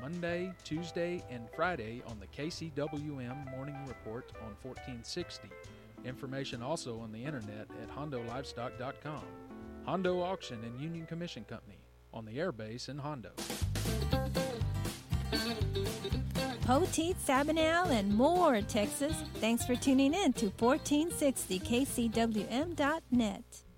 Monday, Tuesday, and Friday on the KCWM Morning Report on 1460. Information also on the internet at hondolivestock.com. Hondo Auction and Union Commission Company on the air base in Hondo. Poteet, Sabinal, and more, Texas. Thanks for tuning in to 1460kcwm.net.